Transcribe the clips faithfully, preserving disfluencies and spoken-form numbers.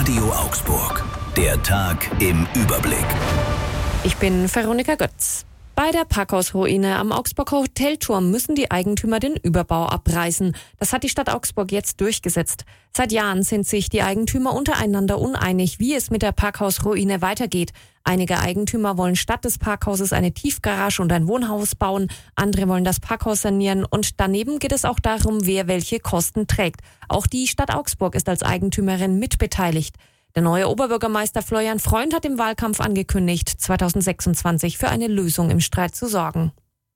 Radio Augsburg. Der Tag im Überblick. Ich bin Veronika Götz. Bei der Parkhausruine am Augsburger Hotelturm müssen die Eigentümer den Überbau abreißen. Das hat die Stadt Augsburg jetzt durchgesetzt. Seit Jahren sind sich die Eigentümer untereinander uneinig, wie es mit der Parkhausruine weitergeht. Einige Eigentümer wollen statt des Parkhauses eine Tiefgarage und ein Wohnhaus bauen. Andere wollen das Parkhaus sanieren. Und daneben geht es auch darum, wer welche Kosten trägt. Auch die Stadt Augsburg ist als Eigentümerin mitbeteiligt. Der neue Oberbürgermeister Florian Freund hat im Wahlkampf angekündigt, zweitausendsechsundzwanzig für eine Lösung im Streit zu sorgen.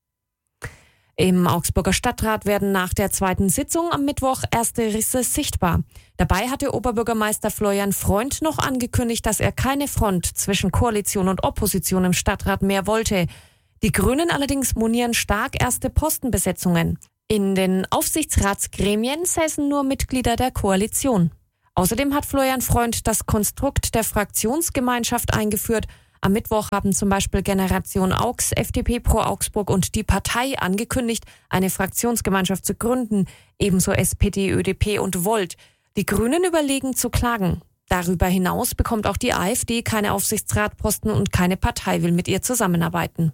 Im Augsburger Stadtrat werden nach der zweiten Sitzung am Mittwoch erste Risse sichtbar. Dabei hatte Oberbürgermeister Florian Freund noch angekündigt, dass er keine Front zwischen Koalition und Opposition im Stadtrat mehr wollte. Die Grünen allerdings monieren stark erste Postenbesetzungen. In den Aufsichtsratsgremien säßen nur Mitglieder der Koalition. Außerdem hat Florian Freund das Konstrukt der Fraktionsgemeinschaft eingeführt. Am Mittwoch haben zum Beispiel Generation Augs, F D P Pro Augsburg und die Partei angekündigt, eine Fraktionsgemeinschaft zu gründen. Ebenso S P D, Ö D P und Volt. Die Grünen überlegen zu klagen. Darüber hinaus bekommt auch die AfD keine Aufsichtsratposten und keine Partei will mit ihr zusammenarbeiten.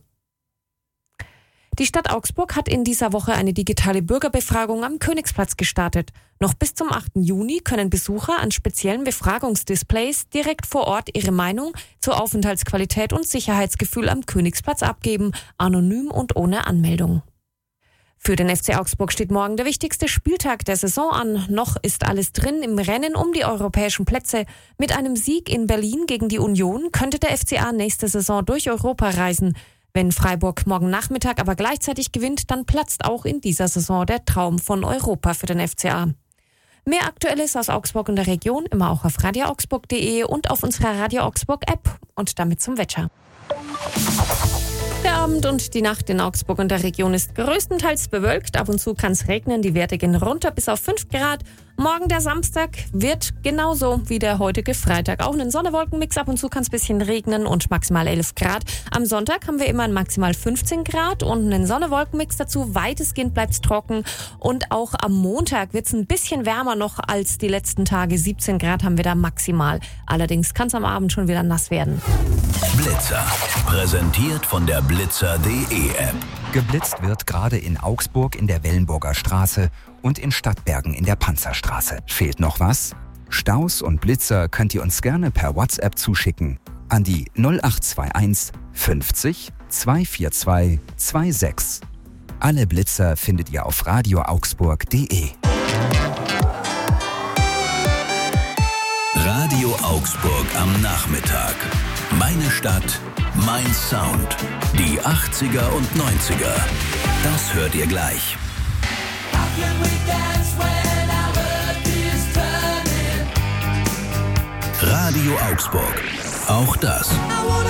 Die Stadt Augsburg hat in dieser Woche eine digitale Bürgerbefragung am Königsplatz gestartet. Noch bis zum achten Juni können Besucher an speziellen Befragungsdisplays direkt vor Ort ihre Meinung zur Aufenthaltsqualität und Sicherheitsgefühl am Königsplatz abgeben, anonym und ohne Anmeldung. Für den F C Augsburg steht morgen der wichtigste Spieltag der Saison an. Noch ist alles drin im Rennen um die europäischen Plätze. Mit einem Sieg in Berlin gegen die Union könnte der F C A nächste Saison durch Europa reisen. Wenn Freiburg morgen Nachmittag aber gleichzeitig gewinnt, dann platzt auch in dieser Saison der Traum von Europa für den F C A. Mehr Aktuelles aus Augsburg und der Region immer auch auf radio augsburg punkt de und auf unserer Radio Augsburg App. Und damit zum Wetter. Der Abend und die Nacht in Augsburg und der Region ist größtenteils bewölkt. Ab und zu kann es regnen. Die Werte gehen runter bis auf fünf Grad. Morgen der Samstag wird genauso wie der heutige Freitag. Auch einen Sonne-Wolken-Mix. Ab und zu kann es ein bisschen regnen und maximal elf Grad. Am Sonntag haben wir immer ein maximal fünfzehn Grad und einen Sonne-Wolken-Mix dazu. Weitestgehend bleibt es trocken. Und auch am Montag wird es ein bisschen wärmer noch als die letzten Tage. siebzehn Grad haben wir da maximal. Allerdings kann es am Abend schon wieder nass werden. Blitzer. Präsentiert von der blitzer punkt de App. Geblitzt wird gerade in Augsburg in der Wellenburger Straße und in Stadtbergen in der Panzerstraße. Fehlt noch was? Staus und Blitzer könnt ihr uns gerne per WhatsApp zuschicken an die null acht zwei eins fünfzig zweihundertzweiundvierzig sechsundzwanzig. Alle Blitzer findet ihr auf radio augsburg punkt de. Radio Augsburg am Nachmittag. Meine Stadt, mein Sound. Die achtziger und neunziger. Das hört ihr gleich. Radio Augsburg. Auch das